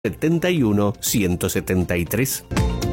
71 173.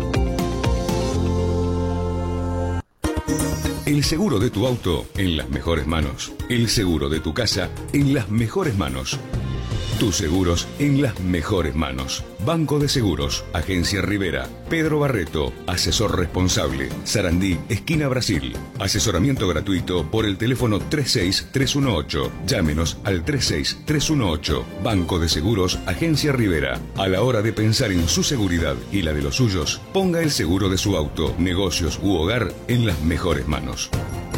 El seguro de tu auto en las mejores manos. El seguro de tu casa en las mejores manos. Tus seguros en las mejores manos. Banco de Seguros, Agencia Rivera, Pedro Barreto, asesor responsable, Sarandí, esquina Brasil. Asesoramiento gratuito por el teléfono 36318. Llámenos al 36318. Banco de Seguros, Agencia Rivera. A la hora de pensar en su seguridad y la de los suyos, ponga el seguro de su auto, negocios u hogar en las mejores manos.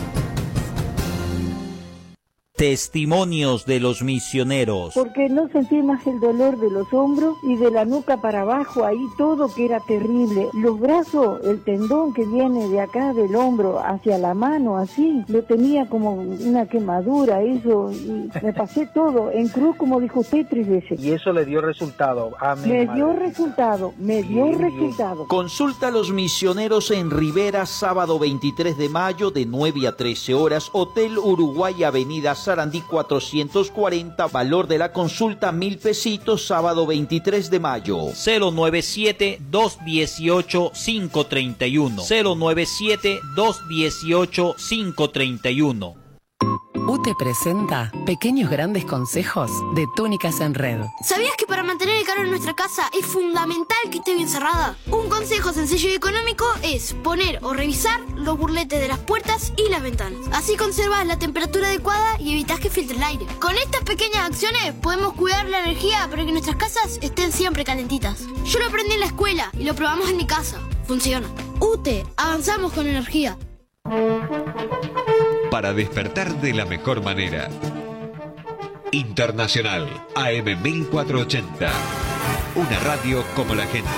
Testimonios de los misioneros. Porque no sentí más el dolor de los hombros y de la nuca para abajo, ahí todo que era terrible. Los brazos, el tendón que viene de acá del hombro hacia la mano, así, lo tenía como una quemadura, eso, y me pasé todo, en cruz, como dijo usted, 3 veces. Y eso le dio resultado. Amén. Me dio resultado. Consulta a los misioneros en Rivera, sábado 23 de mayo, de 9 a 13 horas, Hotel Uruguay, Avenida Sarandí 440, valor de la consulta 1.000 pesitos, sábado 23 de mayo. 097-218-531. 097-218-531. UTE presenta Pequeños Grandes Consejos de Túnicas en Red. ¿Sabías que para mantener el calor en nuestra casa es fundamental que esté bien cerrada? Un consejo sencillo y económico es poner o revisar los burletes de las puertas y las ventanas. Así conservas la temperatura adecuada y evitas que filtre el aire. Con estas pequeñas acciones podemos cuidar la energía para que nuestras casas estén siempre calentitas. Yo lo aprendí en la escuela y lo probamos en mi casa. Funciona. UTE, avanzamos con energía. Para despertar de la mejor manera. Internacional AM 1480. Una radio como la gente.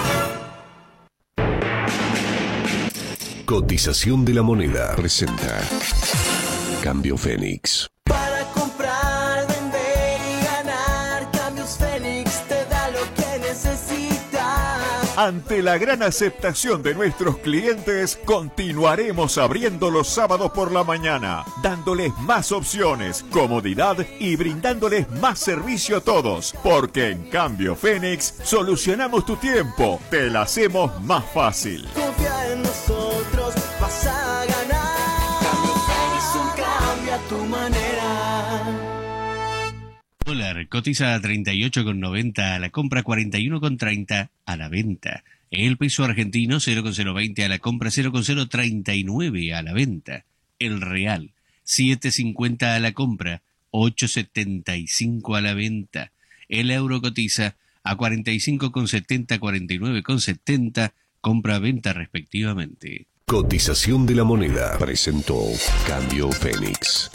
Cotización de la moneda presenta Cambio Fénix. Para comprar, vender y ganar, Cambios Fénix te da lo que necesitas. Ante la gran aceptación de nuestros clientes, continuaremos abriendo los sábados por la mañana, dándoles más opciones, comodidad y brindándoles más servicio a todos, porque en Cambio Fénix solucionamos tu tiempo, te la hacemos más fácil. Confía en nosotros, vas a ganar. Cambio Fénix, un cambio a tu manera. Dólar cotiza a 38,90 a la compra, 41,30 a la venta. El peso argentino 0,020 a la compra, 0,039 a la venta. El real 7,50 a la compra, 8,75 a la venta. El euro cotiza a 45,70, 49,70, compra-venta respectivamente. Cotización de la moneda presentó Cambio Fénix.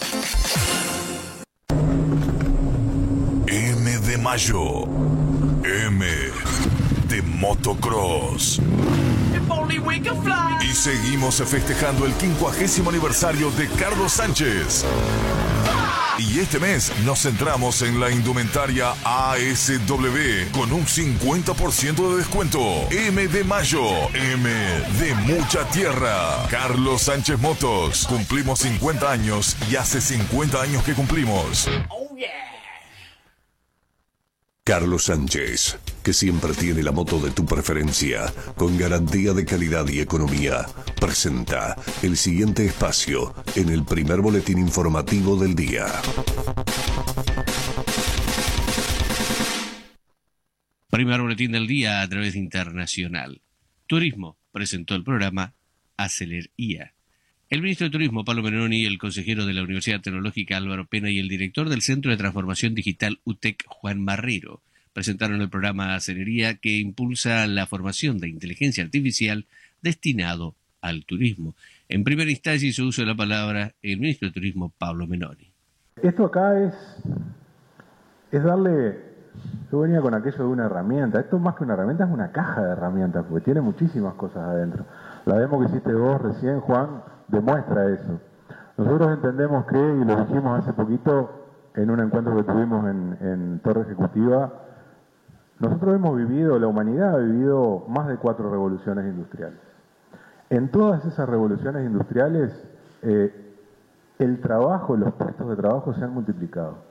M de mayo. M de motocross. Y seguimos festejando el 50º aniversario de Carlos Sánchez. Y este mes nos centramos en la indumentaria ASW con un 50% de descuento. M de mayo, M de mucha tierra. Carlos Sánchez Motos. Cumplimos 50 años y hace 50 años que cumplimos. Carlos Sánchez, que siempre tiene la moto de tu preferencia, con garantía de calidad y economía, presenta el siguiente espacio en el primer boletín informativo del día. Primer boletín del día a través de Internacional. Turismo presentó el programa Acelería. El ministro de Turismo, Pablo Menoni, el consejero de la Universidad Tecnológica, Álvaro Pena, y el director del Centro de Transformación Digital, UTEC, Juan Marrero, presentaron el programa Acelería, que impulsa la formación de inteligencia artificial destinado al turismo. En primera instancia hizo uso de la palabra el ministro de Turismo, Pablo Menoni. Esto acá es darle... Yo venía con aquello de una herramienta. Esto más que una herramienta es una caja de herramientas, porque tiene muchísimas cosas adentro. La demo que hiciste vos recién, Juan, demuestra eso. Nosotros entendemos que, y lo dijimos hace poquito en un encuentro que tuvimos en Torre Ejecutiva, nosotros hemos vivido, la humanidad ha vivido más de 4 revoluciones industriales. En todas esas revoluciones industriales, el trabajo, los puestos de trabajo se han multiplicado.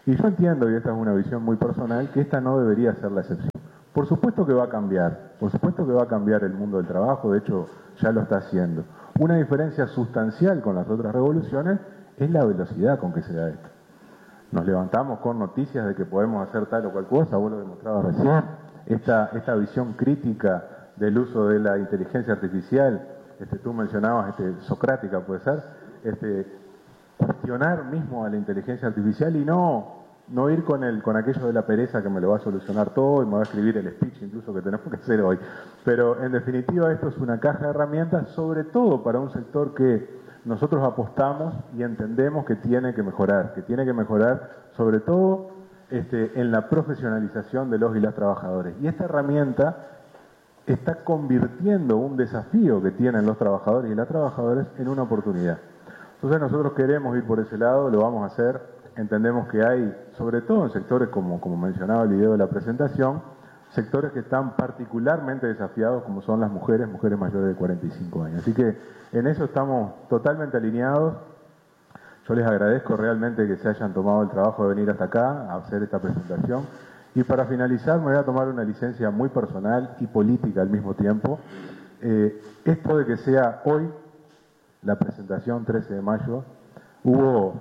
Y yo entiendo, y esta es una visión muy personal, que esta no debería ser la excepción. Por supuesto que va a cambiar, por supuesto que va a cambiar el mundo del trabajo, de hecho ya lo está haciendo. Una diferencia sustancial con las otras revoluciones es la velocidad con que se da esto. Nos levantamos con noticias de que podemos hacer tal o cual cosa, vos lo demostrabas recién, esta visión crítica del uso de la inteligencia artificial, tú mencionabas socrática, puede ser, cuestionar mismo a la inteligencia artificial y no ir con aquello de la pereza que me lo va a solucionar todo y me va a escribir el speech incluso que tenemos que hacer hoy. Pero en definitiva esto es una caja de herramientas, sobre todo para un sector que nosotros apostamos y entendemos que tiene que mejorar sobre todo en la profesionalización de los y las trabajadores. Y esta herramienta está convirtiendo un desafío que tienen los trabajadores y las trabajadoras en una oportunidad. Entonces nosotros queremos ir por ese lado, lo vamos a hacer, entendemos que hay, sobre todo en sectores como mencionaba el video de la presentación, sectores que están particularmente desafiados como son las mujeres mayores de 45 años. Así que en eso estamos totalmente alineados. Yo les agradezco realmente que se hayan tomado el trabajo de venir hasta acá a hacer esta presentación. Y para finalizar me voy a tomar una licencia muy personal y política al mismo tiempo. Esto de que sea hoy la presentación 13 de mayo, hubo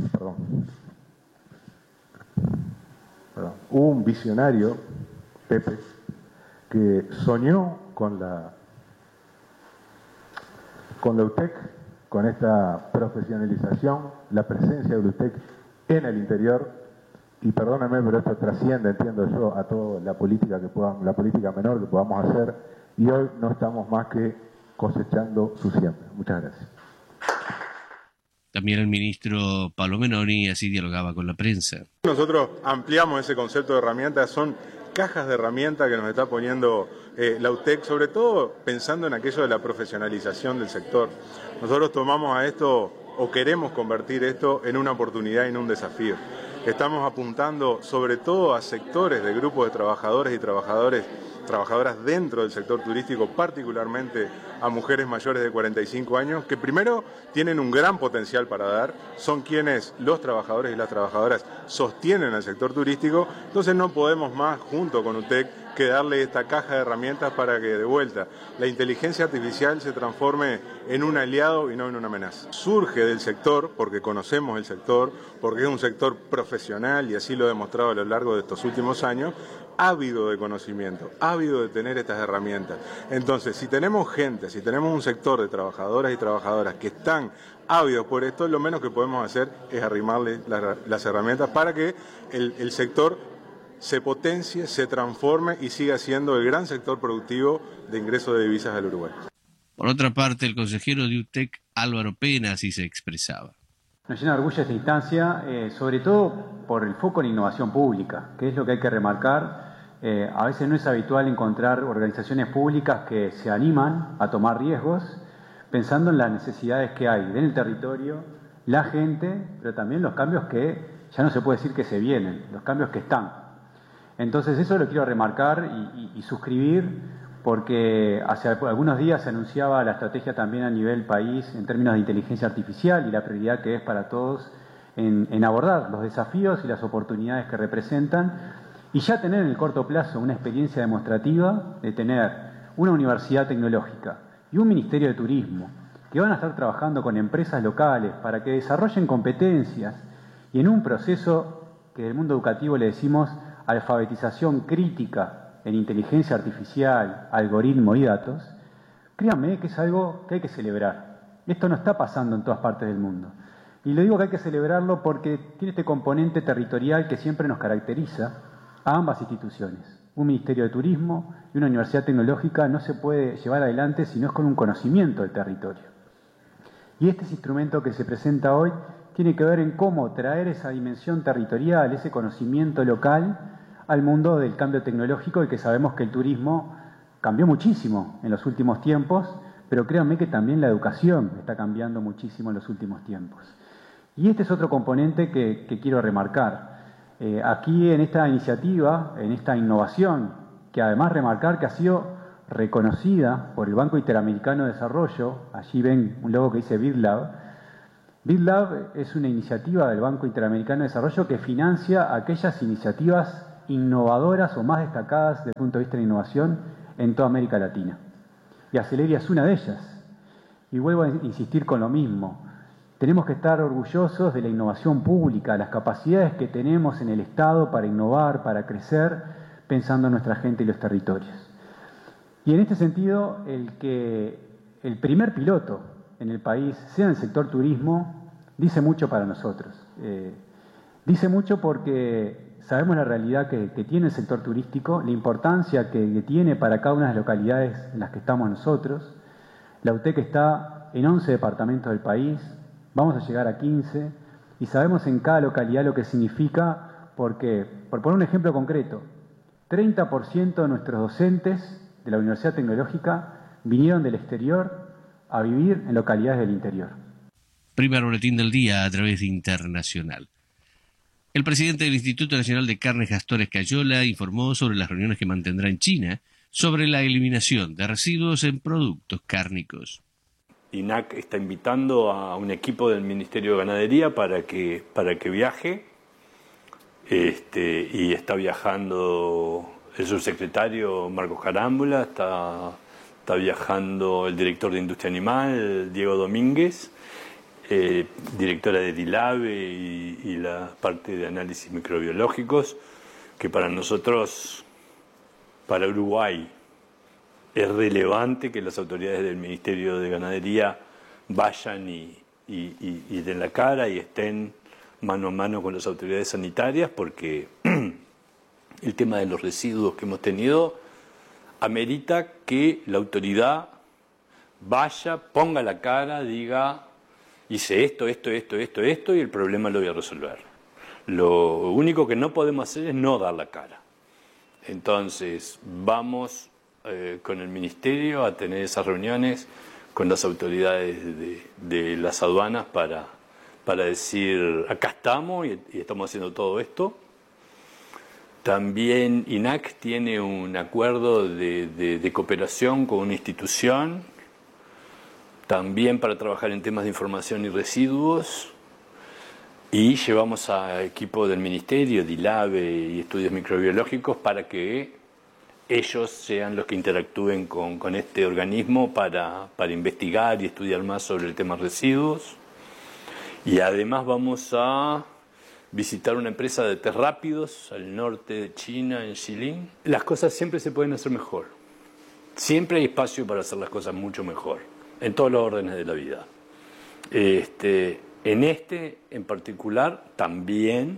un visionario, Pepe, que soñó con la UTEC, con esta profesionalización, la presencia de la UTEC en el interior, y perdónenme, pero esto trasciende, entiendo yo, a toda la política menor que podamos hacer, y hoy no estamos más que cosechando su siembra. Muchas gracias. También el ministro Pablo Menoni así dialogaba con la prensa. Nosotros ampliamos ese concepto de herramientas, son cajas de herramientas que nos está poniendo la UTEC, sobre todo pensando en aquello de la profesionalización del sector. Nosotros tomamos a esto o queremos convertir esto en una oportunidad y en un desafío. Estamos apuntando sobre todo a sectores de grupos de trabajadores y trabajadoras dentro del sector turístico, particularmente a mujeres mayores de 45 años, que primero tienen un gran potencial para dar, son quienes los trabajadores y las trabajadoras sostienen al sector turístico, entonces no podemos más, junto con UTEC, que darle esta caja de herramientas para que de vuelta la inteligencia artificial se transforme en un aliado y no en una amenaza. Surge del sector, porque conocemos el sector, porque es un sector profesional y así lo he demostrado a lo largo de estos últimos años, ávido de conocimiento, ávido de tener estas herramientas. Entonces, si tenemos gente, si tenemos un sector de trabajadoras y trabajadoras que están ávidos por esto, lo menos que podemos hacer es arrimarles las herramientas para que el sector se potencie, se transforme y siga siendo el gran sector productivo de ingreso de divisas al Uruguay. Por otra parte, el consejero de UTEC, Álvaro Pena, así se expresaba. Nos llena de orgullo esta instancia, sobre todo por el foco en innovación pública, que es lo que hay que remarcar. A veces no es habitual encontrar organizaciones públicas que se animan a tomar riesgos, pensando en las necesidades que hay en el territorio, la gente, pero también los cambios que ya no se puede decir que se vienen, los cambios que están. Entonces eso lo quiero remarcar y suscribir, porque hace algunos días se anunciaba la estrategia también a nivel país en términos de inteligencia artificial y la prioridad que es para todos en abordar los desafíos y las oportunidades que representan y ya tener en el corto plazo una experiencia demostrativa de tener una universidad tecnológica y un ministerio de turismo que van a estar trabajando con empresas locales para que desarrollen competencias y en un proceso que del mundo educativo le decimos alfabetización crítica en inteligencia artificial, algoritmo y datos, créanme que es algo que hay que celebrar. Esto no está pasando en todas partes del mundo. Y le digo que hay que celebrarlo porque tiene este componente territorial que siempre nos caracteriza a ambas instituciones. Un Ministerio de Turismo y una Universidad Tecnológica no se puede llevar adelante si no es con un conocimiento del territorio. Y este instrumento que se presenta hoy tiene que ver en cómo traer esa dimensión territorial, ese conocimiento local al mundo del cambio tecnológico y que sabemos que el turismo cambió muchísimo en los últimos tiempos, pero créanme que también la educación está cambiando muchísimo en los últimos tiempos. Y este es otro componente que quiero remarcar. Aquí en esta iniciativa, en esta innovación, que además remarcar que ha sido reconocida por el Banco Interamericano de Desarrollo, allí ven un logo que dice BIRLAB, BitLab es una iniciativa del Banco Interamericano de Desarrollo que financia aquellas iniciativas innovadoras o más destacadas desde el punto de vista de la innovación en toda América Latina. Y Aceleria es una de ellas. Y vuelvo a insistir con lo mismo. Tenemos que estar orgullosos de la innovación pública, las capacidades que tenemos en el Estado para innovar, para crecer, pensando en nuestra gente y los territorios. Y en este sentido, el que el primer piloto en el país sea en el sector turismo, dice mucho para nosotros. Dice mucho porque sabemos la realidad que tiene el sector turístico, la importancia que tiene para cada una de las localidades en las que estamos nosotros. La UTEC está en 11 departamentos del país, vamos a llegar a 15, y sabemos en cada localidad lo que significa, porque, por poner un ejemplo concreto, 30% de nuestros docentes de la Universidad Tecnológica vinieron del exterior a vivir en localidades del interior. Primer boletín del día a través de Internacional. El presidente del Instituto Nacional de Carnes, Gastón Escayola, informó sobre las reuniones que mantendrá en China sobre la eliminación de residuos en productos cárnicos. INAC está invitando a un equipo del Ministerio de Ganadería para que viaje, y está viajando el subsecretario Marcos Carámbula, está viajando el director de Industria Animal, Diego Domínguez, directora de DILABE y la parte de análisis microbiológicos, que para nosotros, para Uruguay, es relevante que las autoridades del Ministerio de Ganadería vayan y den la cara y estén mano a mano con las autoridades sanitarias, porque el tema de los residuos que hemos tenido amerita que la autoridad vaya, ponga la cara, diga: hice esto, y el problema lo voy a resolver. Lo único que no podemos hacer es no dar la cara. Entonces, vamos con el Ministerio a tener esas reuniones con las autoridades de las aduanas para decir: acá estamos y estamos haciendo todo esto. También INAC tiene un acuerdo de cooperación con una institución, también para trabajar en temas de información y residuos, y llevamos a equipo del Ministerio, DILABE y estudios microbiológicos para que ellos sean los que interactúen con este organismo para investigar y estudiar más sobre el tema residuos. Y además vamos a visitar una empresa de test rápidos al norte de China, en Xilin. Las cosas siempre se pueden hacer mejor. Siempre hay espacio para hacer las cosas mucho mejor, en todos los órdenes de la vida. En particular, también,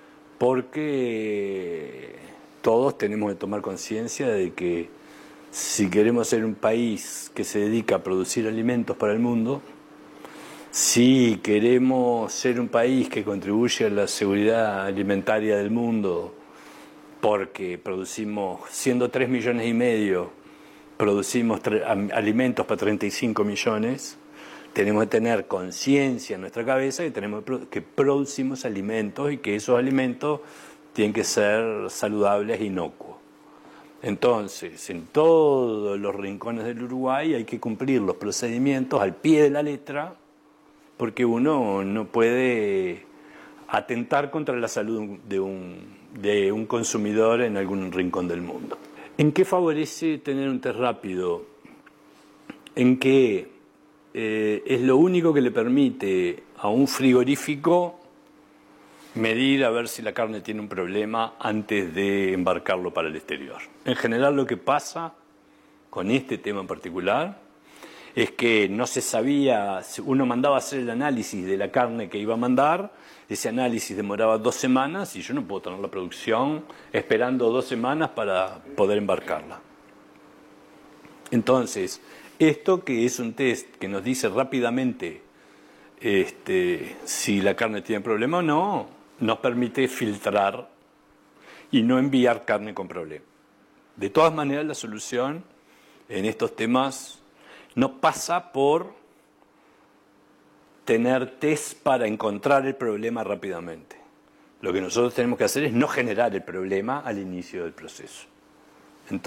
porque todos tenemos que tomar conciencia de que si queremos ser un país que se dedica a producir alimentos para el mundo, si queremos ser un país que contribuye a la seguridad alimentaria del mundo, porque producimos, siendo 3,5 millones, producimos alimentos para 35 millones, tenemos que tener conciencia en nuestra cabeza que producimos alimentos y que esos alimentos tienen que ser saludables e inocuos. Entonces, en todos los rincones del Uruguay hay que cumplir los procedimientos al pie de la letra, porque uno no puede atentar contra la salud de un consumidor en algún rincón del mundo. ¿En qué favorece tener un test rápido? En que es lo único que le permite a un frigorífico medir a ver si la carne tiene un problema antes de embarcarlo para el exterior. En general, lo que pasa con este tema en particular es que no se sabía, uno mandaba a hacer el análisis de la carne que iba a mandar, ese análisis demoraba 2 semanas y yo no puedo tener la producción esperando 2 semanas para poder embarcarla. Entonces, esto que es un test que nos dice rápidamente si la carne tiene problema o no, nos permite filtrar y no enviar carne con problema. De todas maneras, la solución en estos temas no pasa por tener test para encontrar el problema rápidamente. Lo que nosotros tenemos que hacer es no generar el problema al inicio del proceso.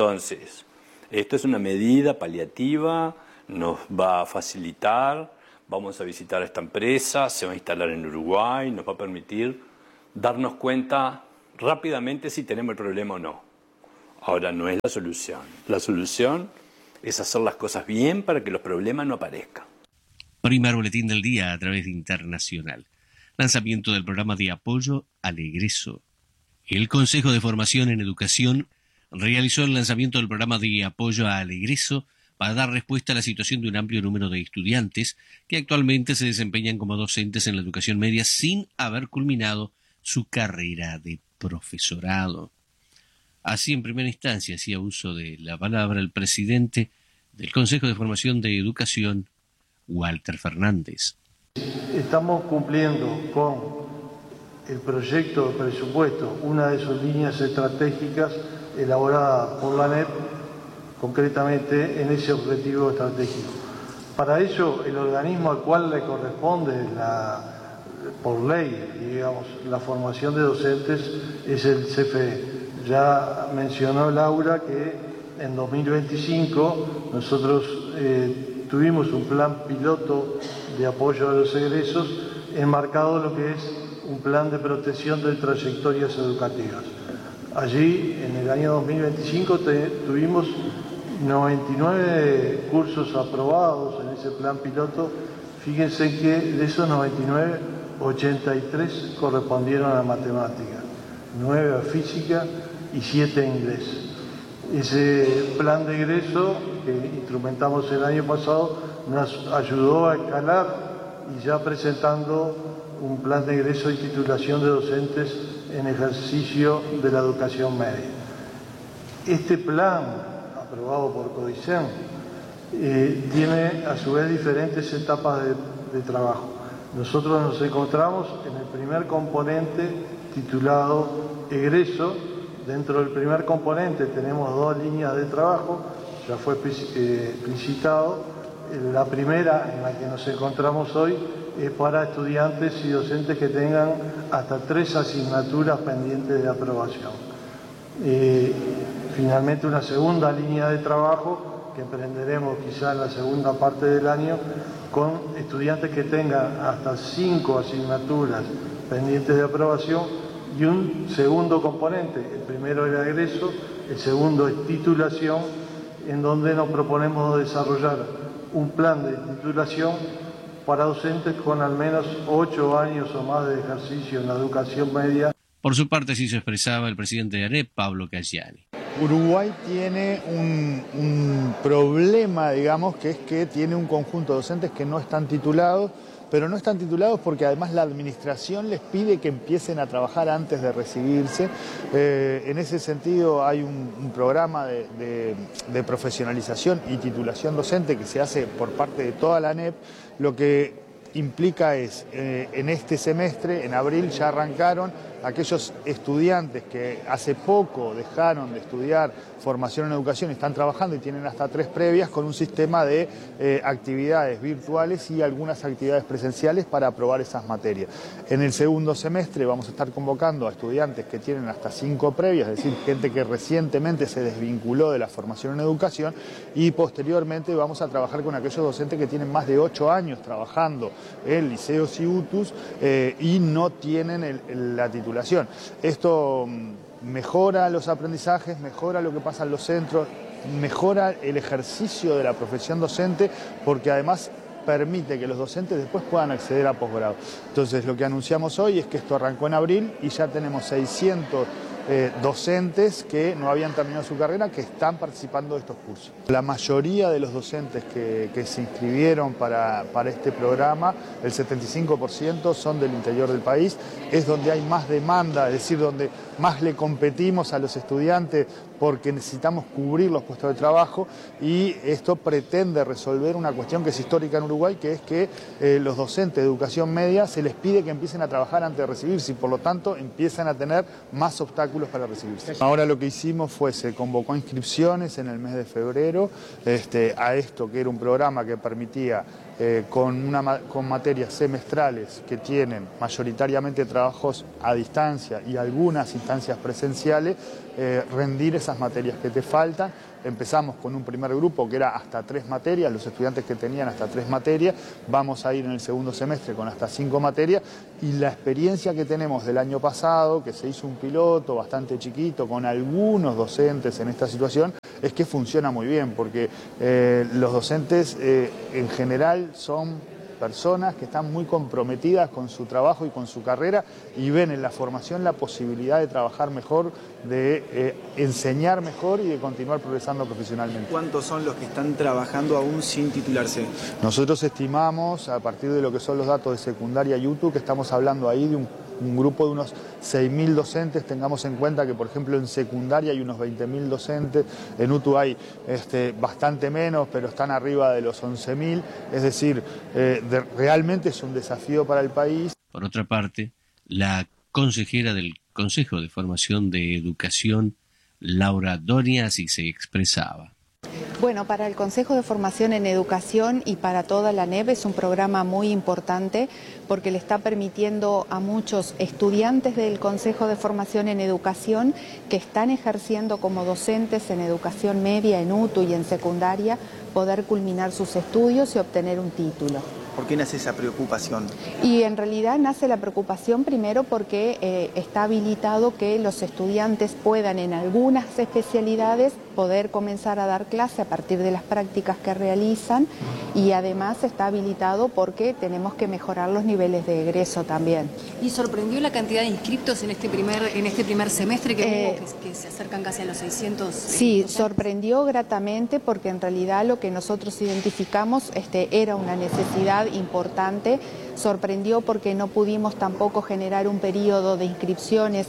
Entonces, esto es una medida paliativa, nos va a facilitar, vamos a visitar a esta empresa, se va a instalar en Uruguay, nos va a permitir darnos cuenta rápidamente si tenemos el problema o no. Ahora no es la solución. La solución es hacer las cosas bien para que los problemas no aparezcan. Primer boletín del día a través de Internacional. Lanzamiento del programa de apoyo al egreso. El Consejo de Formación en Educación realizó el lanzamiento del programa de apoyo al egreso para dar respuesta a la situación de un amplio número de estudiantes que actualmente se desempeñan como docentes en la educación media sin haber culminado su carrera de profesorado. Así, en primera instancia, hacía uso de la palabra el presidente del Consejo de Formación de Educación, Walter Fernández. Estamos cumpliendo con el proyecto de presupuesto, una de sus líneas estratégicas elaborada por la ANEP, concretamente en ese objetivo estratégico. Para ello, el organismo al cual le corresponde por ley, digamos, la formación de docentes es el CFE. Ya mencionó Laura que en 2025 nosotros tuvimos un plan piloto de apoyo a los egresos enmarcado en lo que es un plan de protección de trayectorias educativas. Allí, en el año 2025, tuvimos 99 cursos aprobados en ese plan piloto. Fíjense que de esos 99, 83 correspondieron a matemática, 9 a física y 7 a inglés. Ese plan de egreso que instrumentamos el año pasado nos ayudó a escalar y ya presentando un plan de egreso y titulación de docentes en ejercicio de la educación media. Este plan, aprobado por CODICEN, tiene a su vez diferentes etapas de trabajo. Nosotros nos encontramos en el primer componente titulado egreso. Dentro del primer componente tenemos 2 líneas de trabajo, ya fue explicitado. La primera en la que nos encontramos hoy es para estudiantes y docentes que tengan hasta 3 asignaturas pendientes de aprobación. Finalmente, una segunda línea de trabajo que emprenderemos quizá en la segunda parte del año con estudiantes que tengan hasta 5 asignaturas pendientes de aprobación y un segundo componente. El primero era egreso, el segundo es titulación, en donde nos proponemos desarrollar un plan de titulación para docentes con al menos 8 años o más de ejercicio en la educación media. Por su parte, sí se expresaba el presidente de ANEP, Pablo Caggiani. Uruguay tiene un problema, digamos, que es que tiene un conjunto de docentes que no están titulados, pero no están titulados porque además la administración les pide que empiecen a trabajar antes de recibirse. En ese sentido hay un programa de profesionalización y titulación docente que se hace por parte de toda la ANEP. Lo que implica es, en este semestre, en abril, ya arrancaron aquellos estudiantes que hace poco dejaron de estudiar formación en educación, están trabajando y tienen hasta 3 previas con un sistema de actividades virtuales y algunas actividades presenciales para aprobar esas materias. En el segundo semestre vamos a estar convocando a estudiantes que tienen hasta 5 previas, es decir, gente que recientemente se desvinculó de la formación en educación, y posteriormente vamos a trabajar con aquellos docentes que tienen más de 8 años trabajando en liceos y UTUS y no tienen la titulación. Esto mejora los aprendizajes, mejora lo que pasa en los centros, mejora el ejercicio de la profesión docente, porque además permite que los docentes después puedan acceder a posgrado. Entonces, lo que anunciamos hoy es que esto arrancó en abril y ya tenemos 600 docentes que no habían terminado su carrera que están participando de estos cursos. La mayoría de los docentes que se inscribieron para este programa, el 75% son del interior del país, es donde hay más demanda, es decir, donde más le competimos a los estudiantes porque necesitamos cubrir los puestos de trabajo, y esto pretende resolver una cuestión que es histórica en Uruguay, que es que los docentes de educación media se les pide que empiecen a trabajar antes de recibirse y por lo tanto empiezan a tener más obstáculos para recibirse. Ahora lo que hicimos fue, se convocó inscripciones en el mes de febrero a esto, que era un programa que permitía con materias semestrales que tienen mayoritariamente trabajos a distancia y algunas instancias presenciales, rendir esas materias que te faltan. Empezamos con un primer grupo que era hasta 3 materias, los estudiantes que tenían hasta 3 materias, vamos a ir en el segundo semestre con hasta 5 materias, y la experiencia que tenemos del año pasado, que se hizo un piloto bastante chiquito con algunos docentes en esta situación, es que funciona muy bien, porque los docentes en general son personas que están muy comprometidas con su trabajo y con su carrera y ven en la formación la posibilidad de trabajar mejor, de enseñar mejor y de continuar progresando profesionalmente. ¿Cuántos son los que están trabajando aún sin titularse? Nosotros estimamos, a partir de lo que son los datos de secundaria y UTU, que estamos hablando ahí de un grupo de unos 6.000 docentes. Tengamos en cuenta que, por ejemplo, en secundaria hay unos 20.000 docentes, en UTU hay bastante menos, pero están arriba de los 11.000, es decir, realmente es un desafío para el país. Por otra parte, la consejera del Consejo de Formación de Educación, Laura Donia, así se expresaba. Bueno, para el Consejo de Formación en Educación y para toda la NEB es un programa muy importante porque le está permitiendo a muchos estudiantes del Consejo de Formación en Educación que están ejerciendo como docentes en educación media, en UTU y en secundaria, poder culminar sus estudios y obtener un título. ¿Por qué nace esa preocupación? Y en realidad nace la preocupación primero porque está habilitado que los estudiantes puedan en algunas especialidades poder comenzar a dar clase a partir de las prácticas que realizan, y además está habilitado porque tenemos que mejorar los niveles de egreso también. ¿Y sorprendió la cantidad de inscriptos en este primer semestre que se acercan casi a los 600? Sí, sorprendió gratamente porque en realidad lo que nosotros identificamos era una necesidad importante. Sorprendió porque no pudimos tampoco generar un periodo de inscripciones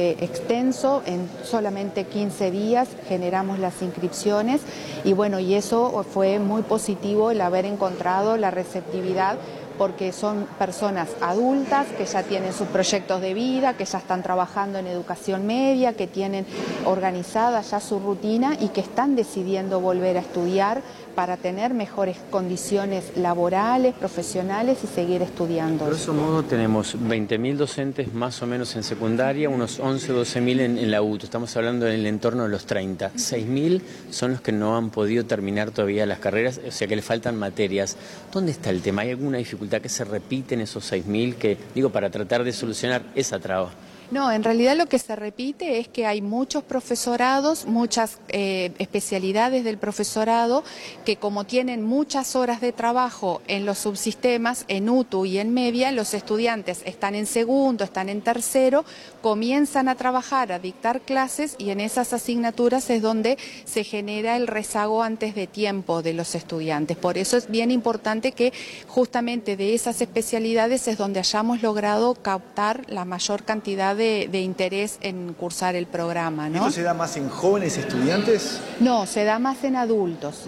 extenso, en solamente 15 días generamos las inscripciones, y bueno, y eso fue muy positivo, el haber encontrado la receptividad, porque son personas adultas que ya tienen sus proyectos de vida, que ya están trabajando en educación media, que tienen organizada ya su rutina y que están decidiendo volver a estudiar para tener mejores condiciones laborales, profesionales y seguir estudiando. Grosso modo tenemos 20.000 docentes más o menos en secundaria, unos 11 o 12.000 en la UTU. Estamos hablando en el entorno de los 30. 6.000 son los que no han podido terminar todavía las carreras, o sea que le faltan materias. ¿Dónde está el tema? ¿Hay alguna dificultad que se repite en esos 6.000 que, para tratar de solucionar esa traba? No, en realidad lo que se repite es que hay muchos profesorados, muchas especialidades del profesorado que, como tienen muchas horas de trabajo en los subsistemas, en UTU y en media, los estudiantes están en segundo, están en tercero, comienzan a trabajar, a dictar clases, y en esas asignaturas es donde se genera el rezago antes de tiempo de los estudiantes. Por eso es bien importante que justamente de esas especialidades es donde hayamos logrado captar la mayor cantidad de interés en cursar el programa, ¿no? ¿Esto se da más en jóvenes estudiantes? No, se da más en adultos,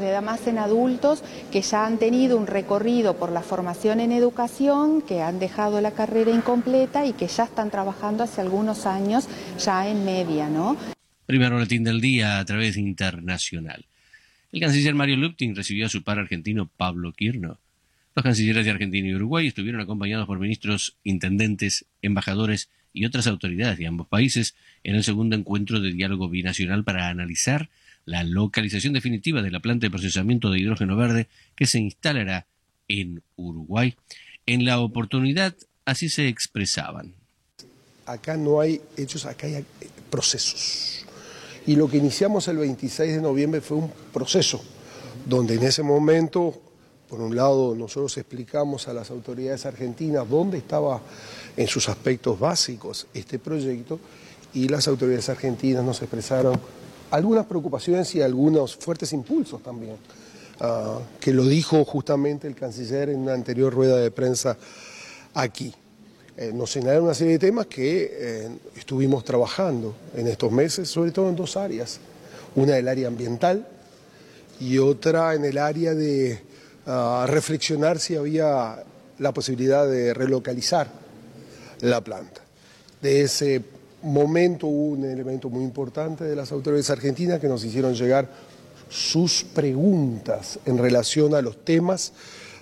que ya han tenido un recorrido por la formación en educación, que han dejado la carrera incompleta y que ya están trabajando hace algunos años ya en media, ¿no? Primer boletín del día a través internacional. El canciller Mario Luptin recibió a su par argentino Pablo Quirno. Los cancilleres de Argentina y Uruguay estuvieron acompañados por ministros, intendentes, embajadores y otras autoridades de ambos países en el segundo encuentro de diálogo binacional para analizar la localización definitiva de la planta de procesamiento de hidrógeno verde que se instalará en Uruguay. En la oportunidad, así se expresaban. Acá no hay hechos, acá hay procesos. Y lo que iniciamos el 26 de noviembre fue un proceso, donde en ese momento, por un lado, nosotros explicamos a las autoridades argentinas dónde estaba en sus aspectos básicos este proyecto, y las autoridades argentinas nos expresaron algunas preocupaciones y algunos fuertes impulsos también, que lo dijo justamente el canciller en una anterior rueda de prensa aquí. Nos señalaron una serie de temas que estuvimos trabajando en estos meses, sobre todo en 2 áreas. Una del área ambiental y otra en el área de reflexionar si había la posibilidad de relocalizar la planta. De ese momento hubo un elemento muy importante de las autoridades argentinas que nos hicieron llegar sus preguntas en relación a los temas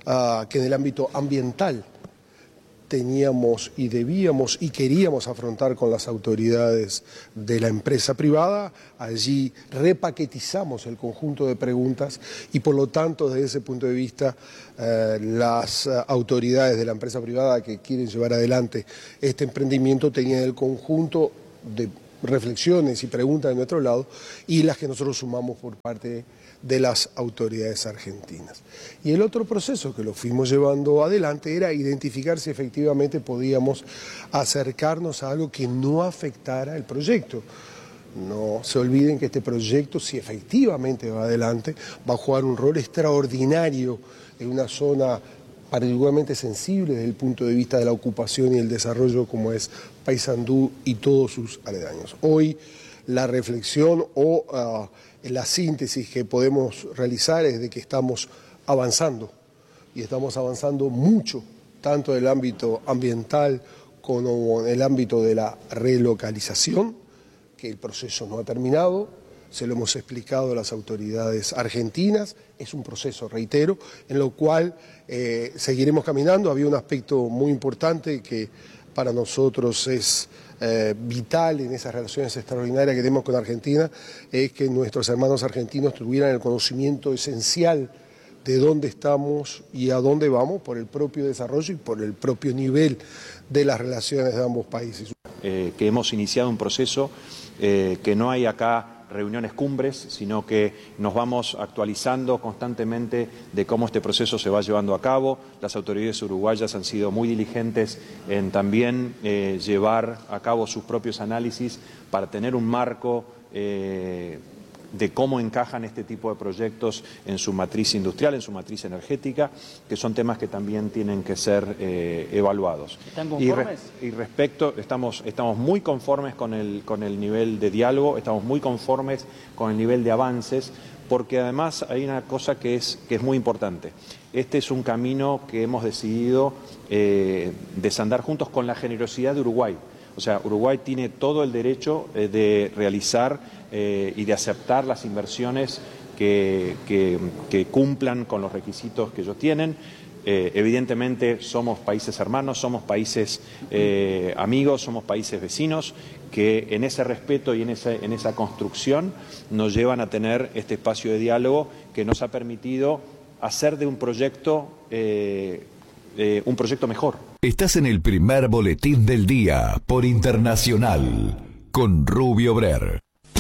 que en el ámbito ambiental teníamos y debíamos y queríamos afrontar con las autoridades de la empresa privada. Allí repaquetizamos el conjunto de preguntas y por lo tanto desde ese punto de vista las autoridades de la empresa privada que quieren llevar adelante este emprendimiento tenían el conjunto de reflexiones y preguntas de nuestro lado y las que nosotros sumamos por parte de las autoridades argentinas. Y el otro proceso que lo fuimos llevando adelante era identificar si efectivamente podíamos acercarnos a algo que no afectara el proyecto. No se olviden que este proyecto, si efectivamente va adelante, va a jugar un rol extraordinario en una zona particularmente sensible desde el punto de vista de la ocupación y el desarrollo como es Paysandú y todos sus aledaños. Hoy la reflexión o la síntesis que podemos realizar es de que estamos avanzando y estamos avanzando mucho, tanto en el ámbito ambiental como en el ámbito de la relocalización, que el proceso no ha terminado, se lo hemos explicado a las autoridades argentinas, es un proceso, reitero, en lo cual seguiremos caminando. Había un aspecto muy importante que para nosotros es vital en esas relaciones extraordinarias que tenemos con Argentina, es que nuestros hermanos argentinos tuvieran el conocimiento esencial de dónde estamos y a dónde vamos por el propio desarrollo y por el propio nivel de las relaciones de ambos países. Que hemos iniciado un proceso que no hay acá reuniones cumbres, sino que nos vamos actualizando constantemente de cómo este proceso se va llevando a cabo. Las autoridades uruguayas han sido muy diligentes en también llevar a cabo sus propios análisis para tener un marco de cómo encajan este tipo de proyectos en su matriz industrial, en su matriz energética, que son temas que también tienen que ser evaluados. ¿Están conformes? Y respecto, estamos muy conformes con el nivel de diálogo, estamos muy conformes con el nivel de avances, porque además hay una cosa que es muy importante. Este es un camino que hemos decidido desandar juntos con la generosidad de Uruguay. O sea, Uruguay tiene todo el derecho de realizar y de aceptar las inversiones que cumplan con los requisitos que ellos tienen. Evidentemente somos países hermanos, somos países amigos, somos países vecinos que en ese respeto y en esa construcción nos llevan a tener este espacio de diálogo que nos ha permitido hacer de un proyecto mejor. Estás en el primer boletín del día por Internacional con Rubio Brer.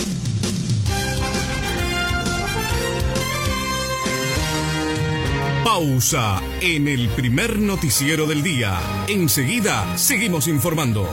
Pausa en el primer noticiero del día. Enseguida seguimos informando.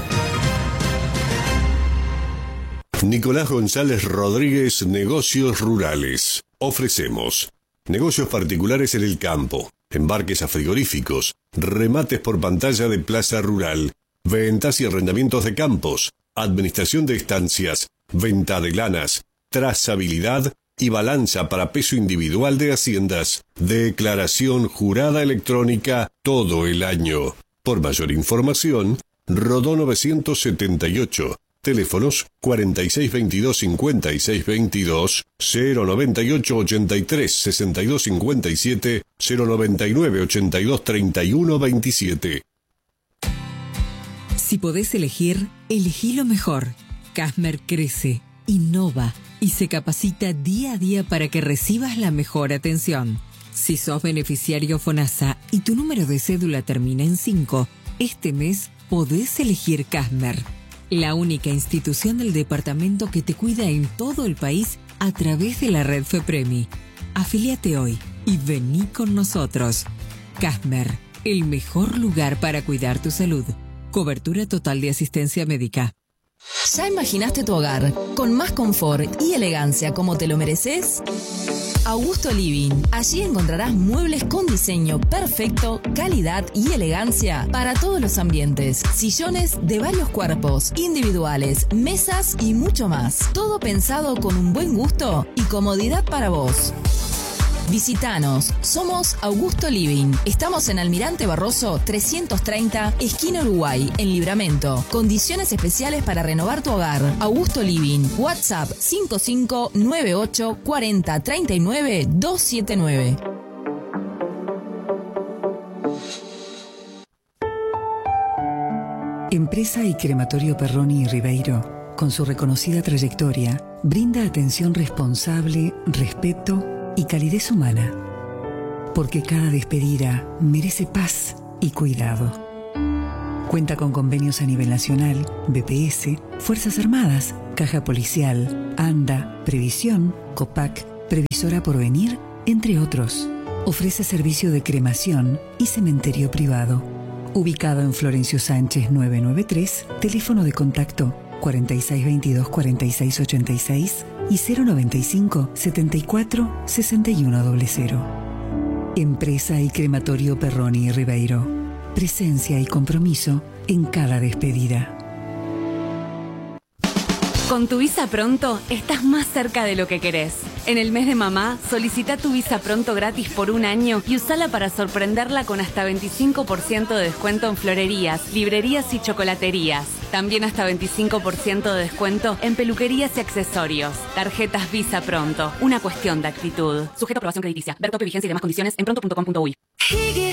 Nicolás González Rodríguez, Negocios Rurales. Ofrecemos negocios particulares en el campo, embarques a frigoríficos, remates por pantalla de plaza rural, ventas y arrendamientos de campos, administración de estancias, venta de lanas, trazabilidad y balanza para peso individual de haciendas, declaración jurada electrónica todo el año. Por mayor información, Rodó 978, teléfonos 4622-5622, 098-83-6257, 099-82-31-27. Si podés elegir, elegí lo mejor. Casmer crece, innova y se capacita día a día para que recibas la mejor atención. Si sos beneficiario FONASA y tu número de cédula termina en 5, este mes podés elegir Casmer, la única institución del departamento que te cuida en todo el país a través de la red FEPREMI. Afíliate hoy y vení con nosotros. Casmer, el mejor lugar para cuidar tu salud. Cobertura total de asistencia médica. ¿Ya imaginaste tu hogar con más confort y elegancia como te lo mereces? Augusto Living. Allí encontrarás muebles con diseño perfecto, calidad y elegancia para todos los ambientes. Sillones de varios cuerpos, individuales, mesas y mucho más. Todo pensado con un buen gusto y comodidad para vos. Visítanos, somos Augusto Living. Estamos en Almirante Barroso 330, esquina Uruguay, en Libramento. Condiciones especiales para renovar tu hogar. Augusto Living, WhatsApp 5598 40 39 279. Empresa y Crematorio Perroni y Ribeiro, con su reconocida trayectoria, brinda atención responsable, respeto y calidez humana. Porque cada despedida merece paz y cuidado. Cuenta con convenios a nivel nacional, BPS, Fuerzas Armadas, Caja Policial, ANDA, Previsión, COPAC, Previsora Porvenir, entre otros. Ofrece servicio de cremación y cementerio privado. Ubicado en Florencio Sánchez 993, teléfono de contacto 4622-4686 y 095-74-6100. Empresa y Crematorio Perroni y Ribeiro. Presencia y compromiso en cada despedida. Con tu Visa Pronto estás más cerca de lo que querés. En el mes de mamá, solicita tu Visa Pronto gratis por 1 año y usala para sorprenderla con hasta 25% de descuento en florerías, librerías y chocolaterías. También hasta 25% de descuento en peluquerías y accesorios. Tarjetas Visa Pronto, una cuestión de actitud. Sujeto a aprobación crediticia. Ver tope, vigencia y demás condiciones en pronto.com.uy.